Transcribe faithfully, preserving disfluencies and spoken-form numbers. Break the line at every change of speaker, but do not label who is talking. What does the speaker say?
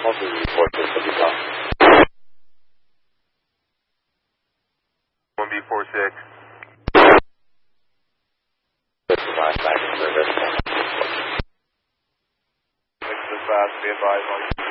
one B four six, W call.
one B four six.
This is last night in service.
six to five, be advised on